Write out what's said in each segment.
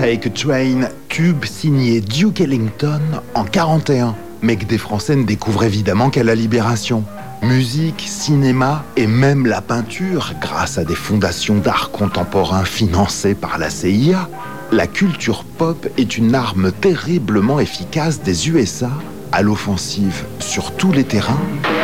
Take a Train, tube signé Duke Ellington en 41, mais que des Français ne découvrent évidemment qu'à la Libération. Musique, cinéma et même la peinture, grâce à des fondations d'art contemporain financées par la CIA, la culture pop est une arme terriblement efficace des USA à l'offensive sur tous les terrains.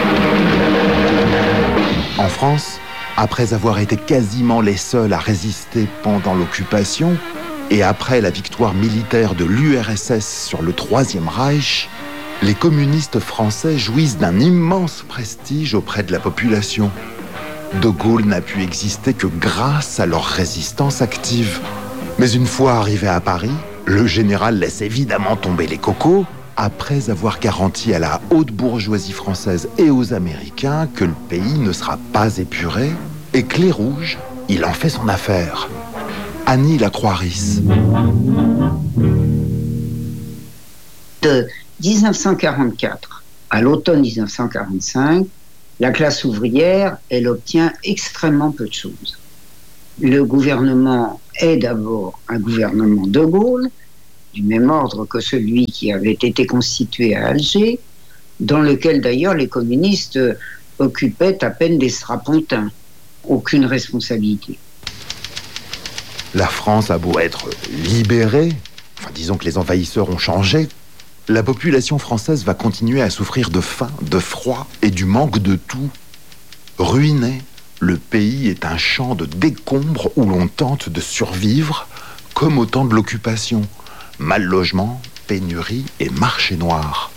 En France, après avoir été quasiment les seuls à résister pendant l'occupation, et après la victoire militaire de l'URSS sur le Troisième Reich, les communistes français jouissent d'un immense prestige auprès de la population. De Gaulle n'a pu exister que grâce à leur résistance active. Mais une fois arrivé à Paris, le général laisse évidemment tomber les cocos, après avoir garanti à la haute bourgeoisie française et aux Américains que le pays ne sera pas épuré et que les rouges, il en fait son affaire. Annie Lacroix-Ris. De 1944 à l'automne 1945, la classe ouvrière, elle obtient extrêmement peu de choses. Le gouvernement est d'abord un gouvernement de Gaulle, du même ordre que celui qui avait été constitué à Alger, dans lequel d'ailleurs les communistes occupaient à peine des strapontins, aucune responsabilité. La France a beau être libérée, disons que les envahisseurs ont changé, la population française va continuer à souffrir de faim, de froid et du manque de tout. Ruiné, le pays est un champ de décombres où l'on tente de survivre, comme au temps de l'occupation. Mal logement, pénurie et marché noir.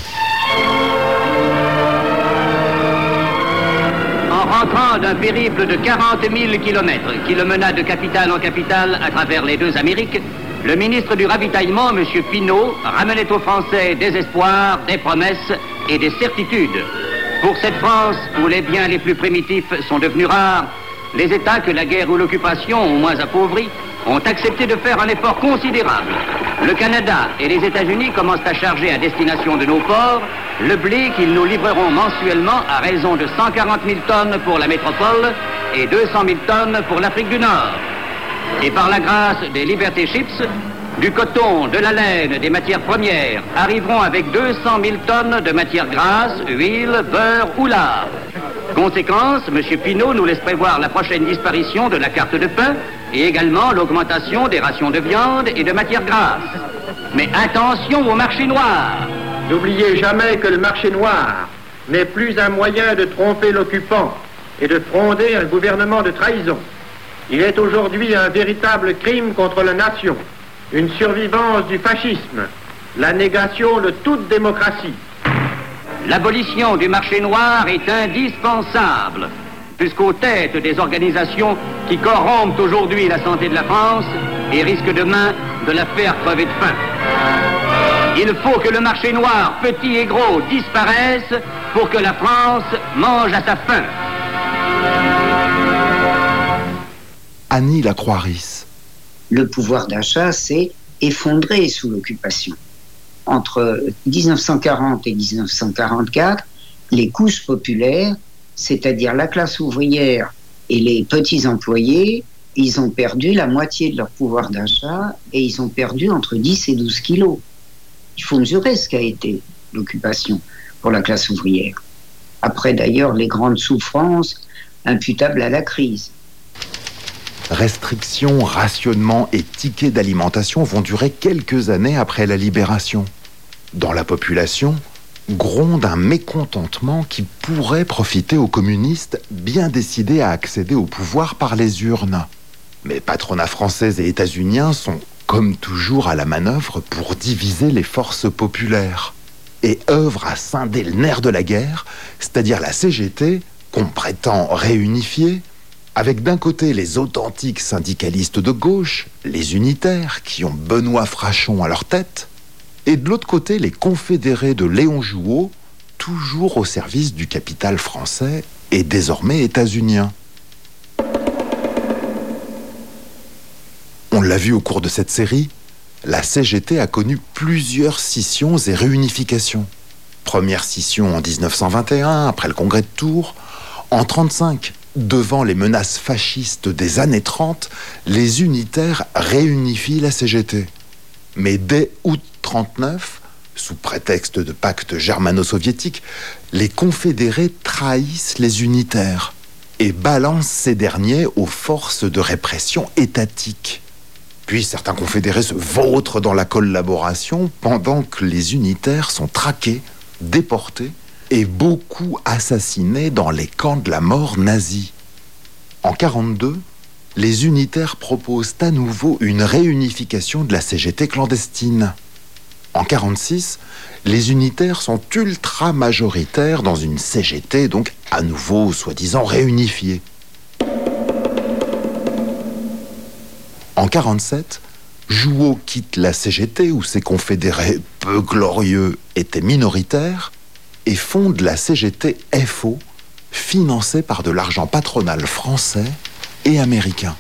En rentrant d'un périple de 40 000 kilomètres qui le mena de capitale en capitale à travers les deux Amériques, le ministre du Ravitaillement, M. Pinault, ramenait aux Français des espoirs, des promesses et des certitudes. Pour cette France où les biens les plus primitifs sont devenus rares, les États que la guerre ou l'occupation ont moins appauvris ont accepté de faire un effort considérable. Le Canada et les États-Unis commencent à charger à destination de nos ports le blé qu'ils nous livreront mensuellement à raison de 140 000 tonnes pour la métropole et 200 000 tonnes pour l'Afrique du Nord. Et par la grâce des Liberty Ships, du coton, de la laine, des matières premières arriveront avec 200 000 tonnes de matières grasses, huile, beurre ou lard. Conséquence, M. Pinault nous laisse prévoir la prochaine disparition de la carte de pain et également l'augmentation des rations de viande et de matières grasses. Mais attention au marché noir. N'oubliez jamais que le marché noir n'est plus un moyen de tromper l'occupant et de fonder un gouvernement de trahison. Il est aujourd'hui un véritable crime contre la nation, une survivance du fascisme, la négation de toute démocratie. L'abolition du marché noir est indispensable, puisqu'aux têtes des organisations qui corrompent aujourd'hui la santé de la France et risquent demain de la faire crever de faim. Il faut que le marché noir, petit et gros, disparaisse pour que la France mange à sa faim. Annie Lacroix-Ris. Le pouvoir d'achat s'est effondré sous l'occupation. Entre 1940 et 1944, les couches populaires, c'est-à-dire la classe ouvrière et les petits employés, ils ont perdu la moitié de leur pouvoir d'achat et ils ont perdu entre 10 et 12 kilos. Il faut mesurer ce qu'a été l'occupation pour la classe ouvrière. Après d'ailleurs les grandes souffrances imputables à la crise. Restrictions, rationnements et tickets d'alimentation vont durer quelques années après la libération. Dans la population, gronde un mécontentement qui pourrait profiter aux communistes bien décidés à accéder au pouvoir par les urnes. Mais patronats français et états-uniens sont, comme toujours, à la manœuvre pour diviser les forces populaires et œuvrent à scinder le nerf de la guerre, c'est-à-dire la CGT, qu'on prétend réunifier, avec d'un côté les authentiques syndicalistes de gauche, les unitaires, qui ont Benoît Frachon à leur tête, et de l'autre côté les confédérés de Léon Jouot, toujours au service du capital français et désormais états-unien. On l'a vu au cours de cette série, la CGT a connu plusieurs scissions et réunifications. Première scission en 1921, après le congrès de Tours, en 1935, Devant les menaces fascistes des années 30, les unitaires réunifient la CGT. Mais dès août 1939, sous prétexte de pacte germano-soviétique, les confédérés trahissent les unitaires et balancent ces derniers aux forces de répression étatiques. Puis certains confédérés se vautrent dans la collaboration pendant que les unitaires sont traqués, déportés et beaucoup assassinés dans les camps de la mort nazis. En 1942, les unitaires proposent à nouveau une réunification de la CGT clandestine. En 1946, les unitaires sont ultra majoritaires dans une CGT, donc à nouveau soi-disant réunifiée. En 1947, Jouot quitte la CGT où ses confédérés peu glorieux étaient minoritaires et fonde la CGT FO, financée par de l'argent patronal français et américain.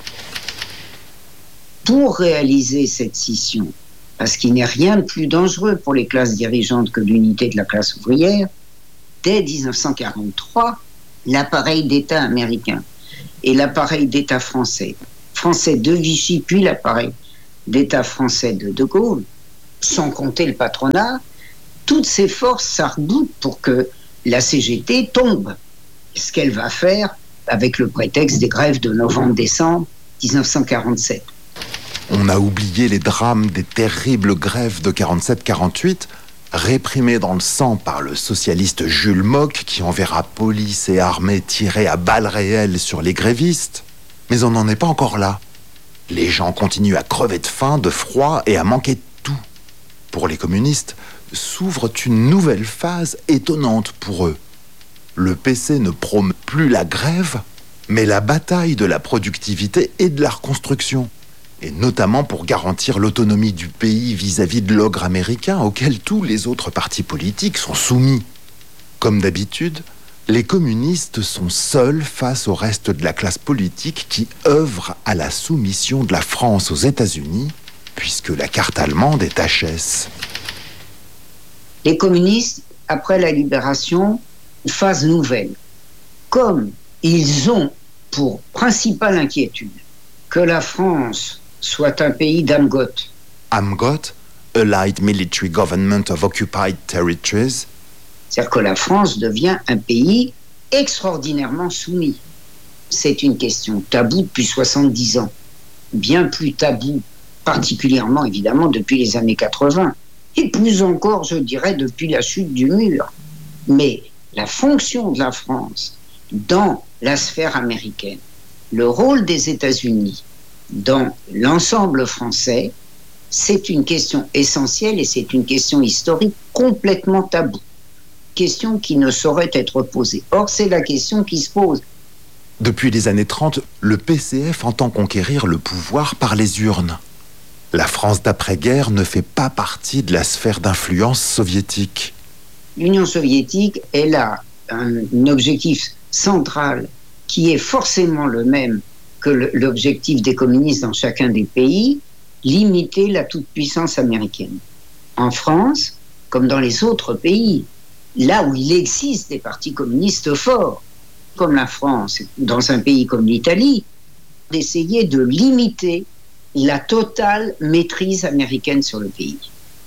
Pour réaliser cette scission, parce qu'il n'est rien de plus dangereux pour les classes dirigeantes que l'unité de la classe ouvrière, dès 1943, l'appareil d'État américain et l'appareil d'État français de Vichy, puis l'appareil d'État français de De Gaulle, sans compter le patronat, toutes ces forces s'arc-boutent pour que la CGT tombe. Ce qu'elle va faire avec le prétexte des grèves de novembre-décembre 1947. On a oublié les drames des terribles grèves de 47-48, réprimées dans le sang par le socialiste Jules Mock, qui enverra police et armée tirer à balles réelles sur les grévistes. Mais on n'en est pas encore là. Les gens continuent à crever de faim, de froid et à manquer de tout. Pour les communistes, s'ouvre une nouvelle phase étonnante pour eux. Le PC ne promeut plus la grève, mais la bataille de la productivité et de la reconstruction. Et notamment pour garantir l'autonomie du pays vis-à-vis de l'ogre américain auquel tous les autres partis politiques sont soumis. Comme d'habitude, les communistes sont seuls face au reste de la classe politique qui œuvre à la soumission de la France aux États-Unis, puisque la carte allemande est HS. Les communistes, après la libération, une phase nouvelle. Comme ils ont pour principale inquiétude que la France soit un pays d'AMGOT. AMGOT, Allied Military Government of Occupied Territories. C'est-à-dire que la France devient un pays extraordinairement soumis. C'est une question taboue depuis 70 ans. Bien plus taboue, particulièrement évidemment depuis les années 80. Et plus encore, je dirais, depuis la chute du mur. Mais la fonction de la France dans la sphère américaine, le rôle des États-Unis dans l'ensemble français, c'est une question essentielle et c'est une question historique complètement taboue. Question qui ne saurait être posée. Or, c'est la question qui se pose. Depuis les années 30, le PCF entend conquérir le pouvoir par les urnes. La France d'après-guerre ne fait pas partie de la sphère d'influence soviétique. L'Union soviétique, elle a un objectif central qui est forcément le même que l'objectif des communistes dans chacun des pays, limiter la toute-puissance américaine. En France, comme dans les autres pays, là où il existe des partis communistes forts, comme la France, dans un pays comme l'Italie, d'essayer de limiter la totale maîtrise américaine sur le pays.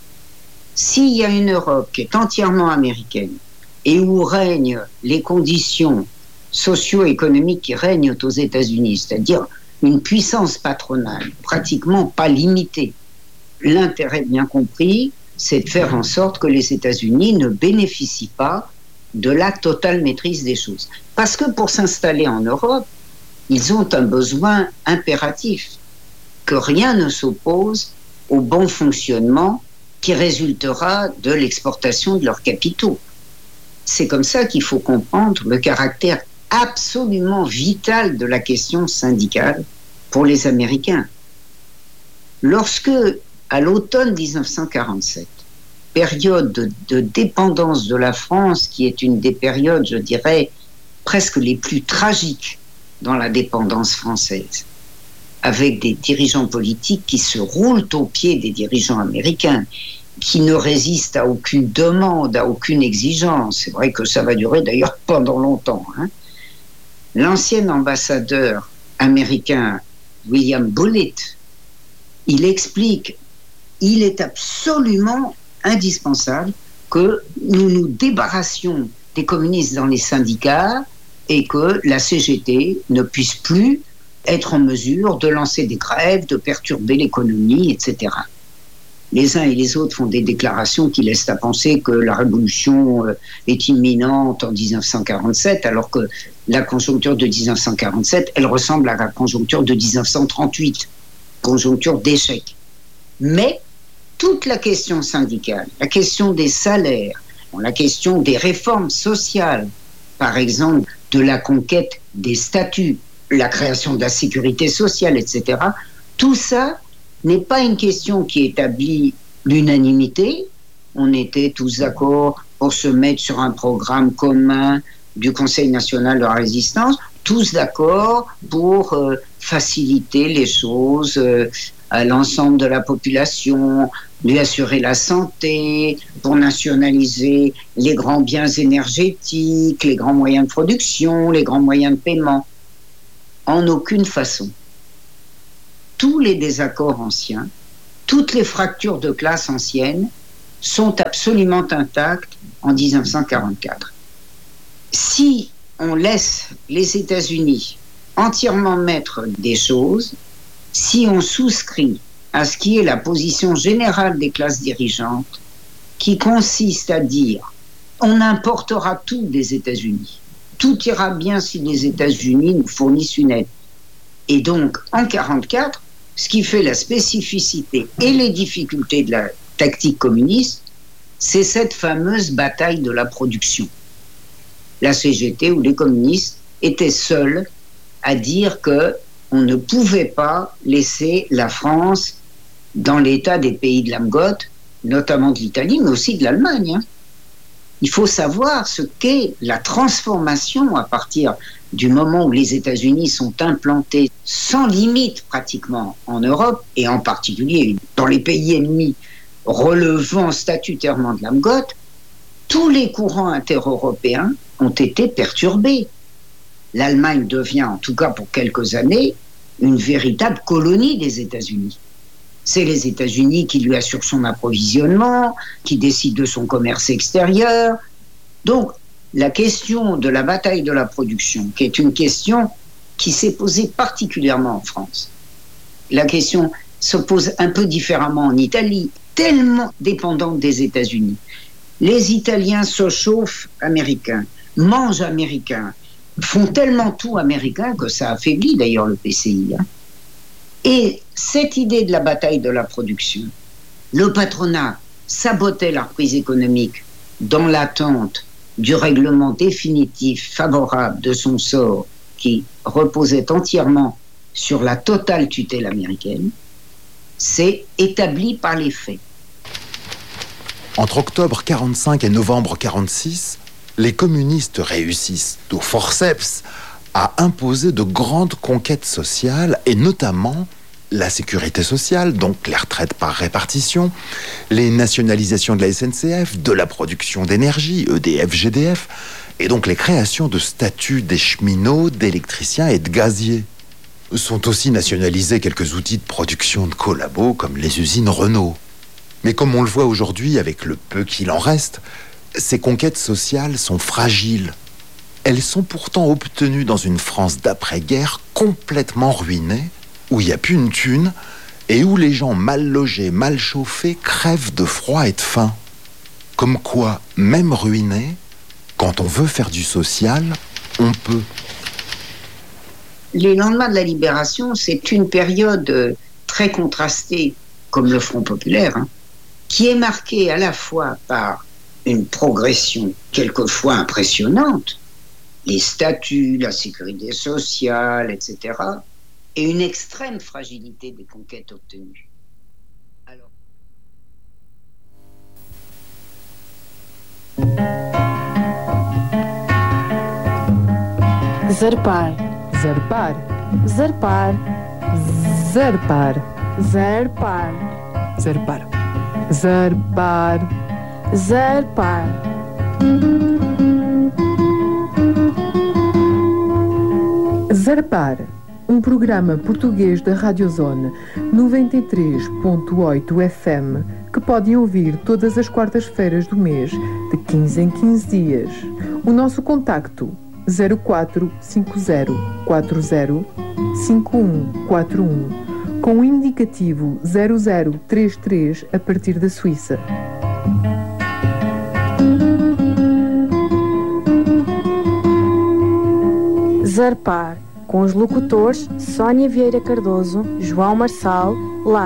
S'il y a une Europe qui est entièrement américaine et où règnent les conditions socio-économiques qui règnent aux États-Unis, c'est-à-dire une puissance patronale pratiquement pas limitée, l'intérêt bien compris, c'est de faire en sorte que les États-Unis ne bénéficient pas de la totale maîtrise des choses. Parce que pour s'installer en Europe, ils ont un besoin impératif, que rien ne s'oppose au bon fonctionnement qui résultera de l'exportation de leurs capitaux. C'est comme ça qu'il faut comprendre le caractère absolument vital de la question syndicale pour les Américains. Lorsque, à l'automne 1947, période de dépendance de la France, qui est une des périodes, je dirais, presque les plus tragiques dans la dépendance française, avec des dirigeants politiques qui se roulent aux pieds des dirigeants américains, qui ne résistent à aucune demande, à aucune exigence. C'est vrai que ça va durer d'ailleurs pendant longtemps. l'ancien ambassadeur américain William Bullitt, il explique, il est absolument indispensable que nous nous débarrassions des communistes dans les syndicats et que la CGT ne puisse plus être en mesure de lancer des grèves, de perturber l'économie, etc. Les uns et les autres font des déclarations qui laissent à penser que la révolution est imminente en 1947, alors que la conjoncture de 1947, elle ressemble à la conjoncture de 1938, conjoncture d'échec. Mais toute la question syndicale, la question des salaires, la question des réformes sociales, par exemple de la conquête des statuts, la création de la sécurité sociale, etc., tout ça n'est pas une question qui établit l'unanimité. On était tous d'accord pour se mettre sur un programme commun du Conseil national de la résistance, tous d'accord pour faciliter les choses à l'ensemble de la population, lui assurer la santé, pour nationaliser les grands biens énergétiques, les grands moyens de production, les grands moyens de paiement. En aucune façon. Tous les désaccords anciens, toutes les fractures de classe anciennes sont absolument intactes en 1944. Si on laisse les États-Unis entièrement maîtres des choses, si on souscrit à ce qui est la position générale des classes dirigeantes, qui consiste à dire on importera tout des États-Unis, tout ira bien si les États-Unis nous fournissent une aide. Et donc, en 1944, ce qui fait la spécificité et les difficultés de la tactique communiste, c'est cette fameuse bataille de la production. La CGT ou les communistes étaient seuls à dire qu'on ne pouvait pas laisser la France dans l'état des pays de la Mgote, notamment de l'Italie, mais aussi de l'Allemagne. Il faut savoir ce qu'est la transformation à partir du moment où les États-Unis sont implantés sans limite pratiquement en Europe, et en particulier dans les pays ennemis relevant statutairement de la Mgote. Tous les courants intereuropéens ont été perturbés. L'Allemagne devient, en tout cas pour quelques années, une véritable colonie des États-Unis. C'est les États-Unis qui lui assurent son approvisionnement, qui décident de son commerce extérieur. Donc, la question de la bataille de la production, qui est une question qui s'est posée particulièrement en France. La question se pose un peu différemment en Italie, tellement dépendante des États-Unis. Les Italiens se chauffent américains, mangent américains, font tellement tout américain que ça affaiblit d'ailleurs le PCI. Et cette idée de la bataille de la production, le patronat sabotait la reprise économique dans l'attente du règlement définitif favorable de son sort qui reposait entièrement sur la totale tutelle américaine, c'est établi par les faits. Entre octobre 1945 et novembre 1946, les communistes réussissent au forceps à imposer de grandes conquêtes sociales, et notamment la sécurité sociale, donc les retraites par répartition, les nationalisations de la SNCF, de la production d'énergie, EDF, GDF, et donc les créations de statuts des cheminots, d'électriciens et de gaziers. Sont aussi nationalisés quelques outils de production de collabos comme les usines Renault. Mais comme on le voit aujourd'hui avec le peu qu'il en reste, ces conquêtes sociales sont fragiles. Elles sont pourtant obtenues dans une France d'après-guerre complètement ruinée, où il n'y a plus une thune et où les gens mal logés, mal chauffés crèvent de froid et de faim. Comme quoi, même ruiné, quand on veut faire du social, on peut. Les lendemains de la libération, c'est une période très contrastée, comme le Front populaire, qui est marquée à la fois par une progression quelquefois impressionnante, les statuts, la sécurité sociale, etc., et une extrême fragilité des conquêtes obtenues. Alors... Zarpar. Zarpar. Zarpar. Zarpar. Zarpar. Zarpar. Zarpar. Zarpar. Zarpar, um programa português da Radiozone 93.8 FM, que podem ouvir todas as quartas-feiras do mês, de 15 em 15 dias. O nosso contacto 0450 40 5141, com o indicativo 0033 a partir da Suíça. Zarpar, com os locutores Sónia Vieira Cardoso, João Marçal,